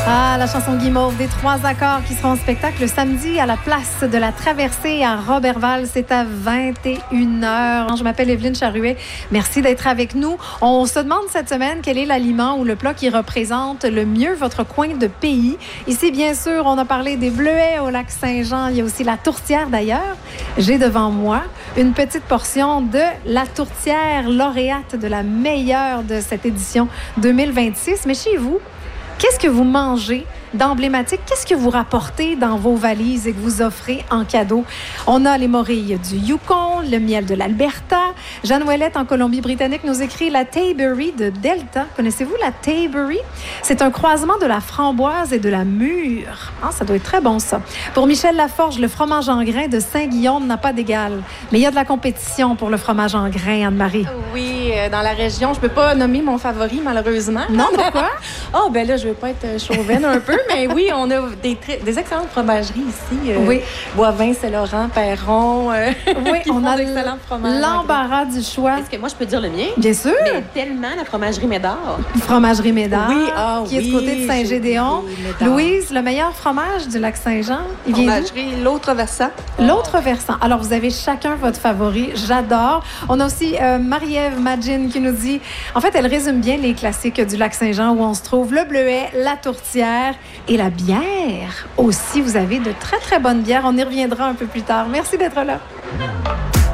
Ah, la chanson Guimauve des 3 accords qui sera en spectacle le samedi à la place de la Traversée à Roberval. C'est à 21h. Je m'appelle Evelyne Charuet. Merci d'être avec nous. On se demande cette semaine quel est l'aliment ou le plat qui représente le mieux votre coin de pays. Ici, bien sûr, on a parlé des bleuets au lac Saint-Jean. Il y a aussi la tourtière d'ailleurs. J'ai devant moi une petite portion de la tourtière lauréate de la meilleure de cette édition 2026. Mais chez vous, qu'est-ce que vous mangez d'emblématique? Qu'est-ce que vous rapportez dans vos valises et que vous offrez en cadeau? On a les morilles du Yukon, le miel de l'Alberta. Jeanne Ouellette, en Colombie-Britannique, nous écrit la Tayberry de Delta. Connaissez-vous la Tayberry? C'est un croisement de la framboise et de la mûre. Ah, ça doit être très bon, ça. Pour Michel Laforge, le fromage en grains de Saint-Guillaume n'a pas d'égal. Mais il y a de la compétition pour le fromage en grains, Anne-Marie. Oui, dans la région, je peux pas nommer mon favori, malheureusement. Non, pourquoi? Oh, ben là, je vais pas être chauvine un peu, mais oui, on a des excellentes fromageries ici. Oui. Boivin, Saint-Laurent, Perron. Oui, qui on font a d'excellents fromages. l'embarras du choix. Est-ce que moi, je peux dire le mien? Bien sûr. Mais tellement la fromagerie Médard. Fromagerie Médard, Oui, qui est du côté de Saint-Gédéon. Oui, Médard. Louise, le meilleur fromage du lac Saint-Jean, il vient d'où? Fromagerie, l'autre versant. L'autre versant. Alors, vous avez chacun votre favori. J'adore. On a aussi Marie-Ève Magin qui nous dit... En fait, elle résume bien les classiques du lac Saint-Jean où on se trouve le bleuet, la tourtière et la bière. Aussi, vous avez de très, très bonnes bières. On y reviendra un peu plus tard. Merci d'être là.